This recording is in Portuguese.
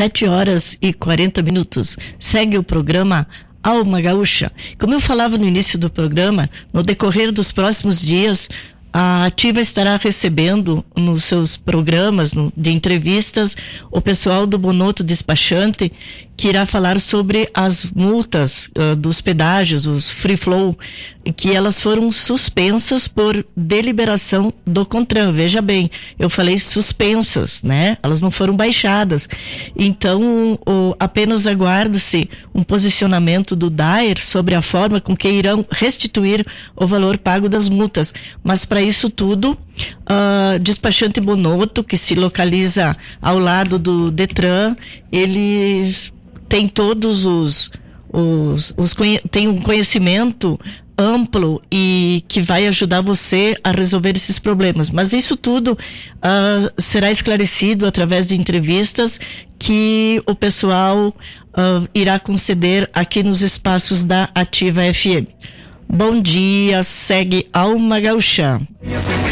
7h40. Segue o programa Alma Gaúcha. Como eu falava no início do programa, no decorrer dos próximos dias, a Ativa estará recebendo nos seus programas de entrevistas o pessoal do Bonotto Despachante, que irá falar sobre as multas dos pedágios, os free flow, que elas foram suspensas por deliberação do CONTRAN. Veja bem, eu falei suspensas, né? Elas não foram baixadas. Então, apenas aguarda-se um posicionamento do DAER sobre a forma com que irão restituir o valor pago das multas. Mas para isso tudo, Despachante Bonotto, que se localiza ao lado do Detran, ele tem todos tem um conhecimento amplo e que vai ajudar você a resolver esses problemas. Mas isso tudo será esclarecido através de entrevistas que o pessoal irá conceder aqui nos espaços da Ativa FM. Bom dia, segue Alma Gaúcha.